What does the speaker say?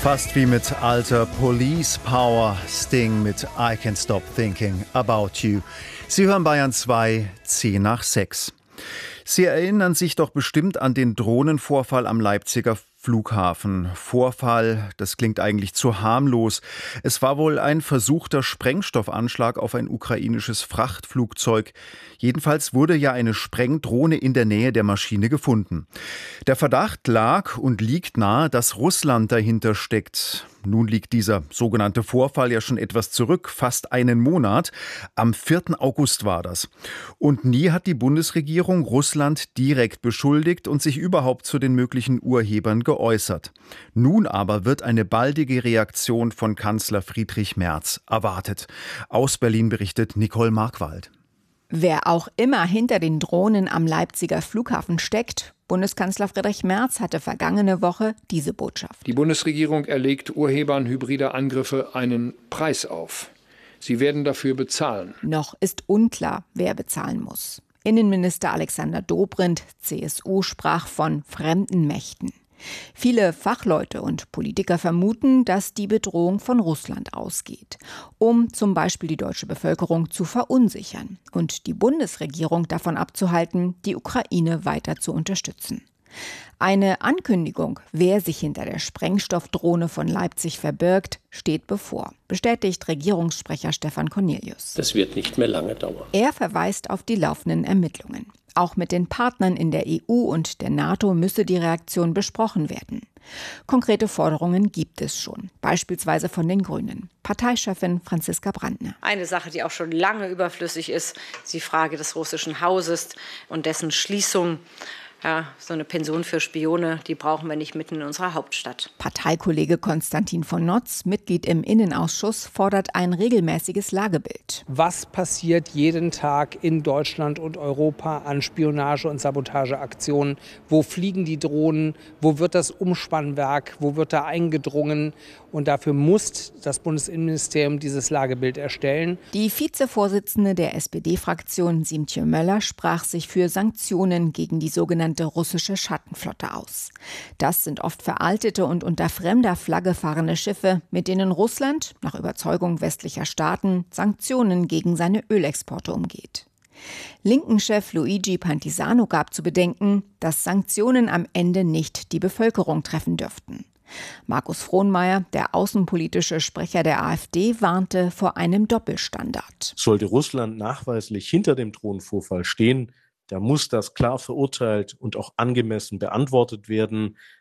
Fast wie mit alter Police Power, Sting mit I Can't Stop Thinking About You. Sie hören Bayern 2, 10 nach 6. Sie erinnern sich doch bestimmt an den Drohnenvorfall am Leipziger Flughafen. Vorfall, das klingt eigentlich zu harmlos. Es war wohl ein versuchter Sprengstoffanschlag auf ein ukrainisches Frachtflugzeug. Jedenfalls wurde ja eine Sprengdrohne in der Nähe der Maschine gefunden. Der Verdacht lag und liegt nahe, dass Russland dahinter steckt. Nun liegt dieser sogenannte Vorfall ja schon etwas zurück, fast einen Monat. Am 4. August war das. Und nie hat die Bundesregierung Russland direkt beschuldigt und sich überhaupt zu den möglichen Urhebern geäußert. Nun aber wird eine baldige Reaktion von Kanzler Friedrich Merz erwartet. Aus Berlin berichtet Nicole Markwald. Wer auch immer hinter den Drohnen am Leipziger Flughafen steckt, Bundeskanzler Friedrich Merz hatte vergangene Woche diese Botschaft. Die Bundesregierung erlegt Urhebern hybrider Angriffe einen Preis auf. Sie werden dafür bezahlen. Noch ist unklar, wer bezahlen muss. Innenminister Alexander Dobrindt, CSU, sprach von fremden Mächten. Viele Fachleute und Politiker vermuten, dass die Bedrohung von Russland ausgeht, um zum Beispiel die deutsche Bevölkerung zu verunsichern und die Bundesregierung davon abzuhalten, die Ukraine weiter zu unterstützen. Eine Ankündigung, wer sich hinter der Sprengstoffdrohne von Leipzig verbirgt, steht bevor, bestätigt Regierungssprecher Stefan Cornelius. Das wird nicht mehr lange dauern. Er verweist auf die laufenden Ermittlungen. Auch mit den Partnern in der EU und der NATO müsse die Reaktion besprochen werden. Konkrete Forderungen gibt es schon, beispielsweise von den Grünen. Parteichefin Franziska Brandner. Eine Sache, die auch schon lange überflüssig ist die Frage des russischen Hauses und dessen Schließung. Ja, so eine Pension für Spione, die brauchen wir nicht mitten in unserer Hauptstadt. Parteikollege Konstantin von Notz, Mitglied im Innenausschuss, fordert ein regelmäßiges Lagebild. Was passiert jeden Tag in Deutschland und Europa an Spionage- und Sabotageaktionen? Wo fliegen die Drohnen? Wo wird das Umspannwerk? Wo wird da eingedrungen? Und dafür muss das Bundesinnenministerium dieses Lagebild erstellen. Die Vizevorsitzende der SPD-Fraktion, Siemtje Möller, sprach sich für Sanktionen gegen die sogenannte russische Schattenflotte aus. Das sind oft veraltete und unter fremder Flagge fahrende Schiffe, mit denen Russland, nach Überzeugung westlicher Staaten, Sanktionen gegen seine Ölexporte umgeht. Linken-Chef Luigi Pantisano gab zu bedenken, dass Sanktionen am Ende nicht die Bevölkerung treffen dürften. Markus Frohnmayer, der außenpolitische Sprecher der AfD, warnte vor einem Doppelstandard. Sollte Russland nachweislich hinter dem Drohnenvorfall stehen, da muss das klar verurteilt und auch angemessen beantwortet werden.